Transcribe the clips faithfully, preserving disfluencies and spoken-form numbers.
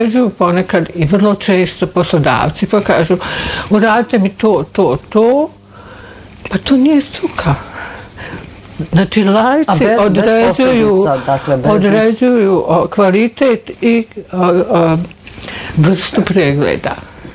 ponekad i vrlo često poslodavci pa kažu uradite mi to, to, to, pa to nije struka. Znači lajci bez, određuju, bez dakle, bez određuju o, kvalitet i o, o, vrstu pregleda.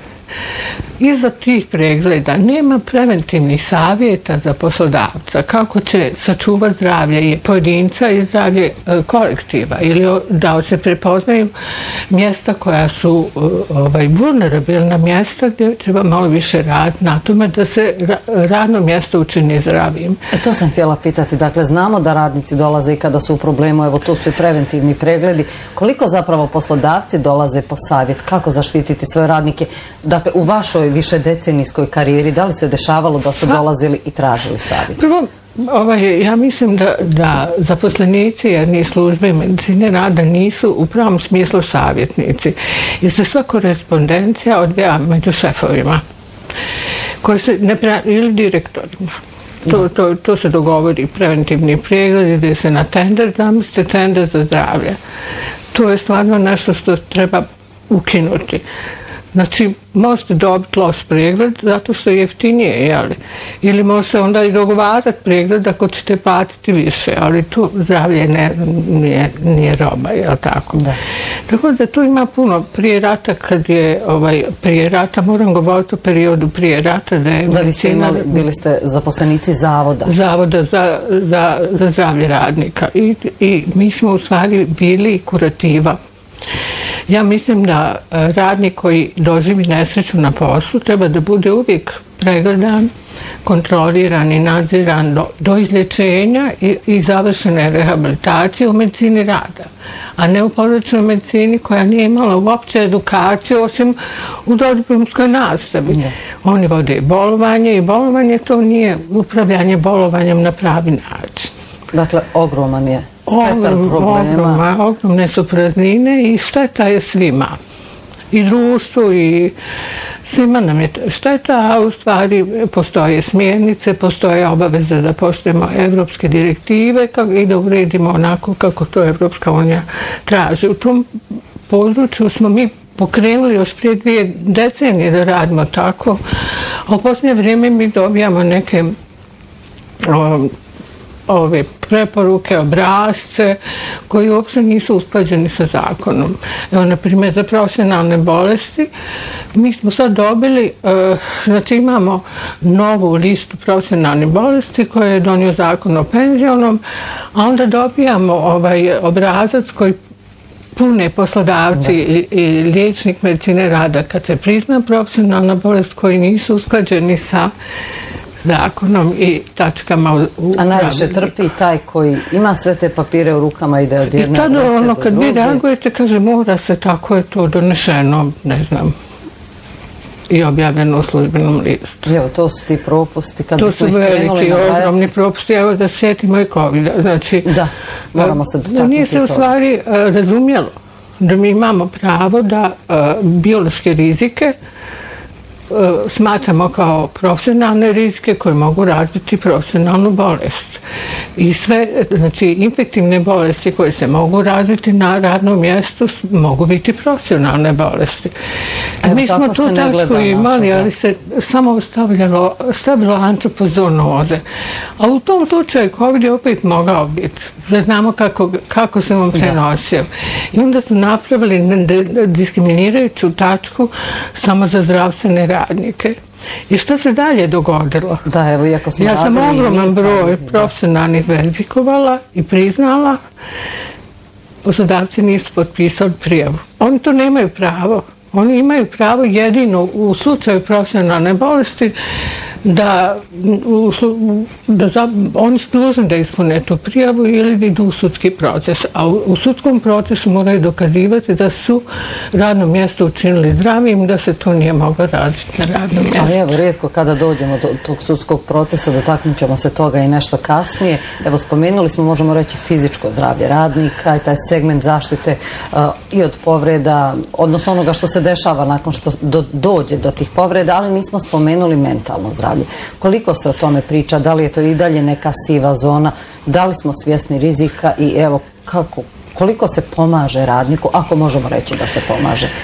Iza tih pregleda nema preventivnih savjeta za poslodavca kako će sačuvati zdravlje i pojedinca i zdravlje kolektiva ili da se prepoznaju mjesta koja su ovaj, vulnerabilna mjesta gdje treba malo više raditi na tome da se radno mjesto učini zdravijim. E to sam htjela pitati. Dakle, znamo da radnici dolaze i kada su u problemu, evo to su i preventivni pregledi. Koliko zapravo poslodavci dolaze po savjet? Kako zaštititi svoje radnike? Dakle, u vašoj više decenijskoj karijeri, da li se dešavalo da su dolazili i tražili savjet? Prvo, ovaj, ja mislim da, da zaposlenici jednih službe medicine rada nisu u pravom smislu savjetnici. Jer se sva korespondencija odvija među šefovima koji se ne pra... ili direktorima. To, to, to se dogovori preventivni pregled, ide se na tender, zamislite tender za zdravlje. To je stvarno nešto što treba ukinuti. Znači, možete dobiti loš pregled zato što je jeftinije, jeli? Ili možete onda i dogovarati pregled ako ćete platiti više, ali tu zdravlje ne, nije, nije roba, jel tako? Da. Tako da tu ima puno. Prije rata, kad je, ovaj, prije rata, moram govoriti o periodu prije rata, da je... Da vi ste imali, bili ste zaposlenici zavoda. Zavoda za, za, za zdravlje radnika. I, I mi smo u stvari bili kurativa. Ja mislim da radnik koji doživi nesreću na poslu treba da bude uvijek pregledan, kontroliran i nadziran do, do izlječenja i, i završene rehabilitacije u medicini rada, a ne u porodičnoj medicini koja nije imala uopće edukaciju osim u dodiplomskoj nastavi. Ne. Oni vode bolovanje i bolovanje to nije upravljanje bolovanjem na pravi način. Dakle, ogroman je spektar problema. Ogromne, ogromne su praznine i šteta je svima. I društvu i svima nam je šteta, a u stvari postoje smjernice, postoje obaveze da poštujemo evropske direktive i da uredimo onako kako to Evropska unija traži. U tom području smo mi pokrenuli još prije dvije decenije da radimo tako, a u posljednje vrijeme mi dobijamo neke o, ove preporuke, obrazce koji uopće nisu usklađeni sa zakonom. Evo, na primjer, za profesionalne bolesti mi smo sad dobili, uh, znači imamo novu listu profesionalnih bolesti koje je donio zakon o penzionom, a onda dobijamo ovaj obrazac koji pune poslodavci i, i liječnik medicine rada kad se prizna profesionalna bolest koji nisu usklađeni sa zakonom i tačkama u, u A najviše trpi taj koji ima sve te papire u rukama i da od jedne adrese do druge. I tada ono kad vi reagujete kaže mora se, tako je to donešeno, ne znam, i objavljeno u službenom listu. Evo, to su ti propusti. Kad to su veliki, ogromni propusti. Evo da sjetimo i COVID. Znači, da, moramo se dotaknuti toga. Nije se u stvari uh, razumjelo da mi imamo pravo da uh, biološke rizike smatramo kao profesionalne rizike koje mogu razviti profesionalnu bolest. I sve, znači, infektivne bolesti koje se mogu razviti na radnom mjestu mogu biti profesionalne bolesti. Evo, mi smo tu tačku imali, ali se samo stavljalo, stavilo antropozoonoze. A u tom slučaju COVID je opet mogao biti. Da znamo kako, kako se on prenosio. I onda su napravili diskriminirajuću tačku samo za zdravstvene radnike. I što se dalje dogodilo? Da, evo, iako smo ja sam ogroman broj profesionalnih verifikovala i priznala, poslodavci nisu potpisali prijavu. Oni to nemaju pravo. Oni imaju pravo jedino u slučaju profesionalne bolesti da, u, da za, oni su dužni da ispune tu prijavu ili da idu u sudski proces. A u, u sudskom procesu moraju dokazivati da su radno mjesto učinili zdravim, da se to nije moglo raditi na radnom mjestu. Ali evo, rijetko kada dođemo do tog sudskog procesa, dotaknut ćemo se toga i nešto kasnije. Evo, spomenuli smo, možemo reći, fizičko zdravlje radnika i taj segment zaštite uh, i od povreda, odnosno onoga što se dešava nakon što do, dođe do tih povreda, ali nismo spomenuli mentalno zdravlje. Koliko se o tome priča, da li je to i dalje neka siva zona, da li smo svjesni rizika i evo kako, koliko se pomaže radniku, ako možemo reći da se pomaže